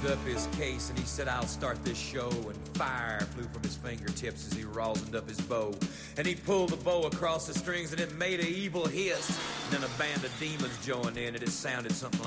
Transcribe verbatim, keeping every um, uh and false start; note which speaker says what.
Speaker 1: loosened up his case and he said, I'll start this show. And fire flew from his fingertips as he rosined up his bow. And he pulled the bow across the strings and it made an evil hiss. And then a band of demons joined in and it sounded something like